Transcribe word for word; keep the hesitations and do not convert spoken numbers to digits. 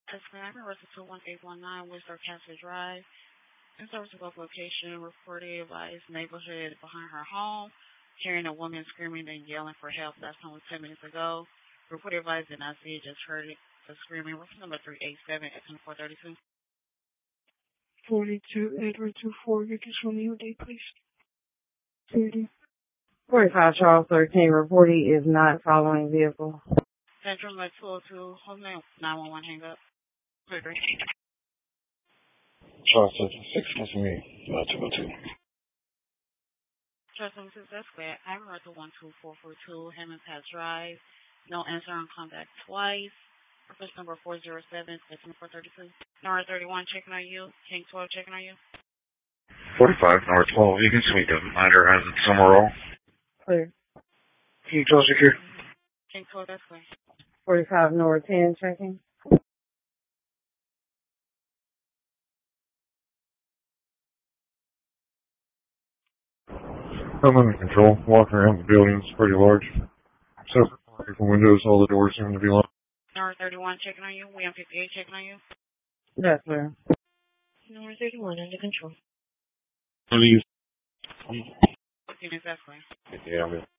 Testing Reverse two one eight one nine Windsor Castle Drive. In service of location, reported advised neighborhood behind her home, hearing a woman screaming and yelling for help. Last time was ten minutes ago. Reported advised did not see it, just heard it. The screaming. Reference number three eight seven X four thirty-two. forty-two Edward two four. You can show me your date, please. thirty. forty-five Charles thirteen. Reported is not following vehicle. Central by two oh two. Home name nine one one. Hang up. thirty-three. Charles thirty-six. That's me. Uh, two oh two. Charles thirty-six. That's square. I remember to one two four four two. Hammond Pass Drive. No answer on contact twice. Request number four zero seven. That's four thirty-two. Number thirty-one checking on you. King twelve checking on you. forty-five, number twelve. You can see the reminder has it somewhere all. Clear. King twelve secure. King twelve, that's clear. forty-five North ten checking. I'm under control. Walking around the building is pretty large. Separate from windows, all the doors seem to be locked. Number thirty-one checking on you. William fifty-eight checking on you. That's clear. Number thirty-one under control. Please. Units, that's clear. Yeah, I'm